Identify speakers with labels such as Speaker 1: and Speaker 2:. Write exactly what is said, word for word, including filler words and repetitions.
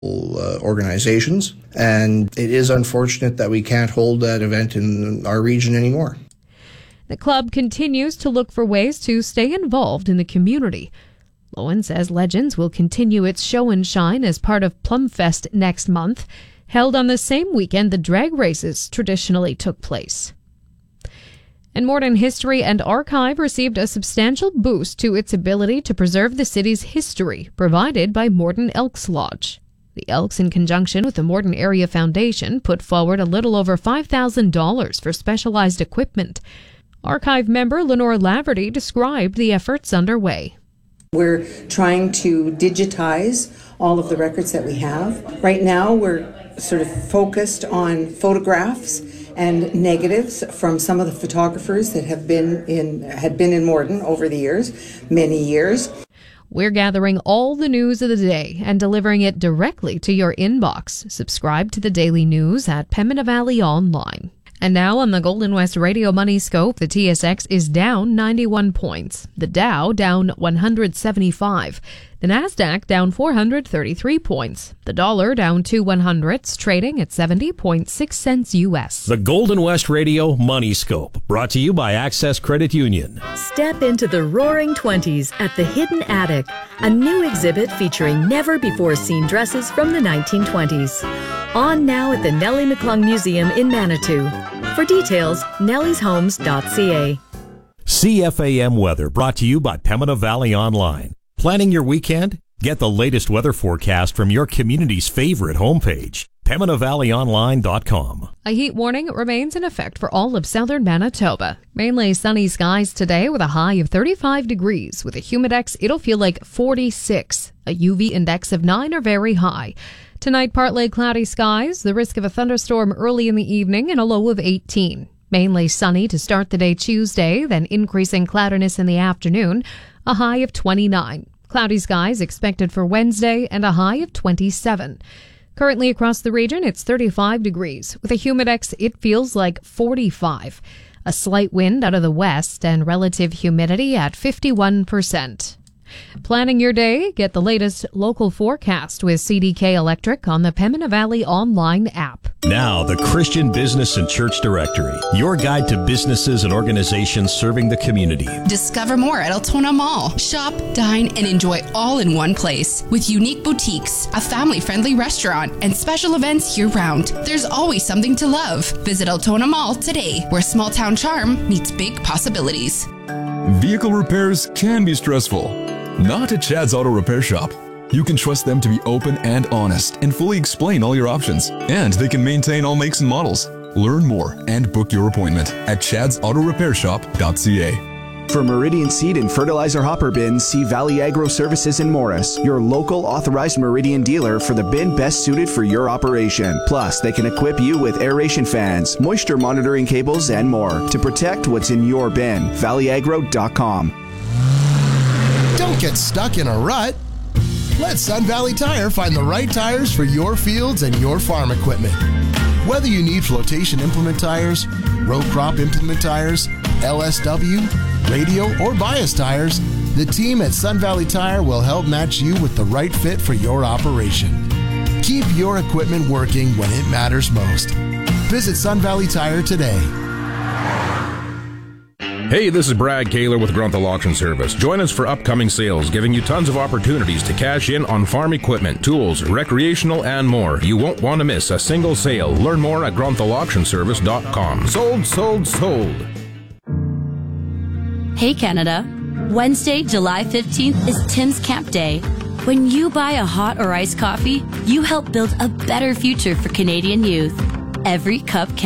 Speaker 1: uh, organizations, and it is unfortunate that we can't hold that event in our region anymore.
Speaker 2: The club continues to look for ways to stay involved in the community. Loewen says Legends will continue its show and shine as part of Plumfest next month. Held on the same weekend the drag races traditionally took place. And Morden History and Archive received a substantial boost to its ability to preserve the city's history, provided by Morden Elks Lodge. The Elks, in conjunction with the Morden Area Foundation, put forward a little over five thousand dollars for specialized equipment. Archive member Lenore Laverty described the efforts underway.
Speaker 3: We're trying to digitize all of the records that we have. Right now, we're sort of focused on photographs and negatives from some of the photographers that have been in had been in Morden over the years, many years.
Speaker 2: We're gathering all the news of the day and delivering it directly to your inbox. Subscribe to the Daily News at Pembina Valley Online. And now on the Golden West Radio Money Scope, the T S X is down ninety-one points. The Dow down one hundred seventy-five. The Nasdaq down four hundred thirty-three points. The dollar down two one hundredths, trading at seventy point six cents U S.
Speaker 4: The Golden West Radio Money Scope, brought to you by Access Credit Union.
Speaker 5: Step into the Roaring Twenties at the Hidden Attic, a new exhibit featuring never-before-seen dresses from the nineteen twenties. On now at the Nellie McClung Museum in Manitou. For details, nellies homes dot c a.
Speaker 4: C F A M weather brought to you by Pembina Valley Online. Planning your weekend? Get the latest weather forecast from your community's favorite homepage, Pembina Valley Online dot com.
Speaker 2: A heat warning remains in effect for all of southern Manitoba. Mainly sunny skies today with a high of thirty-five degrees. With a humidex, it'll feel like forty-six. A U V index of nine or very high. Tonight, partly cloudy skies, the risk of a thunderstorm early in the evening, and a low of eighteen. Mainly sunny to start the day Tuesday, then increasing cloudiness in the afternoon, a high of twenty-nine. Cloudy skies expected for Wednesday and a high of twenty-seven. Currently across the region, it's thirty-five degrees. With a humidex, it feels like forty-five. A slight wind out of the west and relative humidity at fifty-one percent. Planning your day? Get the latest local forecast with C D K Electric on the Pembina Valley Online app.
Speaker 4: Now, the Christian Business and Church Directory, your guide to businesses and organizations serving the community.
Speaker 6: Discover more at Altona Mall. Shop, dine, and enjoy all in one place. With unique boutiques, a family-friendly restaurant, and special events year-round. There's always something to love. Visit Altona Mall today, where small-town charm meets big possibilities.
Speaker 7: Vehicle repairs can be stressful. Not at Chad's Auto Repair Shop. You can trust them to be open and honest and fully explain all your options. And they can maintain all makes and models. Learn more and book your appointment at chads auto repair shop dot c a.
Speaker 8: For Meridian Seed and Fertilizer Hopper Bins, see Valley Agro Services in Morris, your local authorized Meridian dealer for the bin best suited for your operation. Plus, they can equip you with aeration fans, moisture monitoring cables, and more to protect what's in your bin. valley agro dot com.
Speaker 9: Don't get stuck in a rut. Let Sun Valley Tire find the right tires for your fields and your farm equipment. Whether you need flotation implement tires, row crop implement tires, L S W, radial, or bias tires, the team at Sun Valley Tire will help match you with the right fit for your operation. Keep your equipment working when it matters most. Visit Sun Valley Tire today.
Speaker 10: Hey, this is Brad Kaler with Grunthal Auction Service. Join us for upcoming sales, giving you tons of opportunities to cash in on farm equipment, tools, recreational, and more. You won't want to miss a single sale. Learn more at grunthal auction service dot com. Sold, sold, sold.
Speaker 11: Hey, Canada. Wednesday, July fifteenth is Tim's Camp Day. When you buy a hot or iced coffee, you help build a better future for Canadian youth. Every cup counts.